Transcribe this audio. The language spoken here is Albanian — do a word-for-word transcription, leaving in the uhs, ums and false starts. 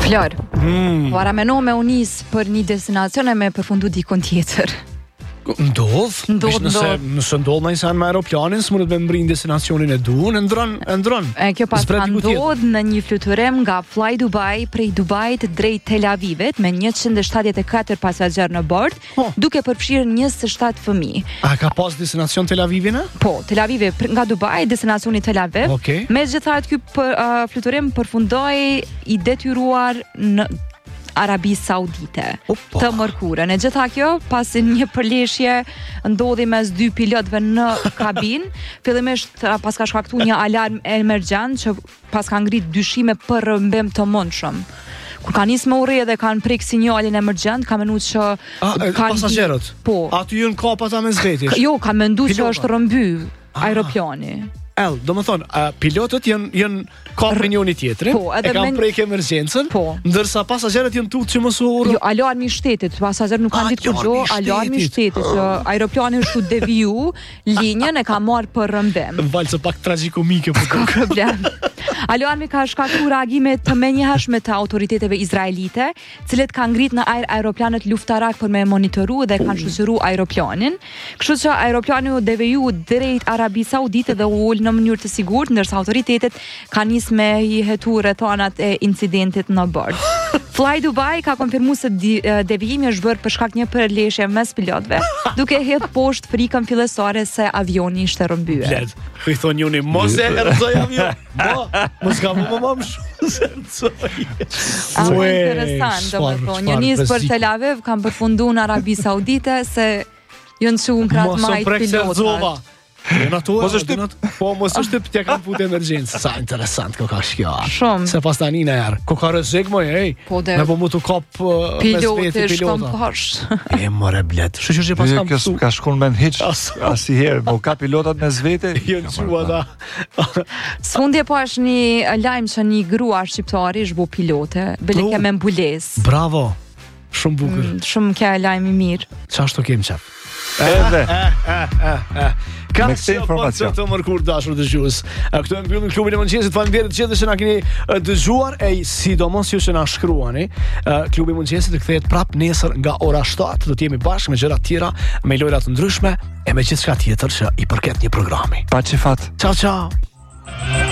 Flor, Mm. oare me no me unis për një destinacion e me përfundu dikon tjetër? Ndodh, Ndodh, nëse, ndodh. nëse ndodh në insan me aeroplanin, s'mundet me mbrin destinacionin e duhun, e ndron, e ndron. E kjo pas Zbret ka diku tjetër. ndodh në një fluturim nga Fly Dubai prej Dubait drejt Tel Avivet me njëqind e shtatëdhjetë e katër pasagjerë në bord, Oh. duke përfshirë njëzet e shtatë fëmijë. A ka pas destinacion Tel Avivin, e? Po, Tel Avive pr- nga Dubai, destinacioni Tel Aviv. Okej. Megjithatë ky për, uh, fluturim përfundoi i detyruar në Arabi Saudite, Opa. të mërkurën. E gjitha kjo, pasi një përleshje ndodhi mes dy pilotëve në kabinë, fillimisht uh, pas ka shkaktuar një alarm emergjent që pas ka ngrit dyshime për rrëmbim të mundshëm. Kur ka nisë me urrje dhe kanë prek sinjalin emergjent, ka menuar që A, e, kanë- pasagerët? Po. Aty jën kap ata mes vetish? Jo, ka menduar që Pilota. është rrëmby aeroplani. El, do më thonë, a, pilotët janë, janë kap me njëri tjetrin, Po, edhe e kanë men- prek emergjencën, Po. ndërsa pasagerët janë tutë që mos u urrë. Jo, alarmi i shtetit, pasagerët nuk kanë Ah, ditë kur gjo, alarmi i alarmi i shtetit. shtetit, që aeroplani është u deviju, linjën e ka marrë për rrëmbim. Valë se pak tragikomike po Ka problem. Alarmi ka shkaktuar reagime të menjëhershme të autoriteteve izraelite, cilët kanë ngrit në ajër aeroplanet luftarak për me monitoru dhe kanë shoqëruar aeroplanin. Kështu që aeroplani u deviju drejt Arabi Saudite dhe u ul në mënyrë të sigurt, ndërsa autoritetet kanë nisë me i hetu rrethanat e incidentit në bord. Fly Dubai ka konfirmuar se di- eh, devijimi është bërë për shkak një përleshje mes pilotëve, duke hedhë poshtë frikën fillestare se avioni ishte rrëmbyer. Bled, i thonë njëni, mos e erëzoj avion. Mo, mos ka më më më shumë se erëzoj. Apo Ue, interesant, do çfarë- më thonë. Një çfarë nisë për bezik. Tel Aviv, kam përfundu në Arabi Saudite, se jënë që unë kratë Mos o majtë prek se pilotët. erëzova. Në ato, Mos është në ato- Po, mos është tip t'ja kanë fut emergjencë. Sa interesant ko ka shkjo. Shumë. Se pas tani në erë. Ko ka rrezik moj, ej. Po, dhe- Me po mu t'u kap uh, mes Piloti veti shkon pilota. poshtë. E more bled. Shë që pas Jo, kam kjo pësu. s'ka shkon me në hiq As- asnjëherë, po ka pilotat me zvete. Jënë qua da. Sfundje po është një lajm që një grua shqiptari është bu pilote, bile Oh. ke me mbules. Bravo. Shumë bukur. Mm, Shumë kja e lajm i mirë. Qa ashtu kem qep? Edhe. Ka Me këtë informacion. Të mërkur dashur dëgjues. Këtu e mbyllim klubin e mëngjesit. Faleminderit gjithë që na keni e, dëgjuar e sidomos ju që na shkruani. E, Klubi i mëngjesit të kthehet prap nesër nga ora shtatë. Do të jemi bashkë me gjëra të tjera, me lojra të ndryshme e me gjithçka tjetër që i përket një programi. Pa që fat. Ciao ciao.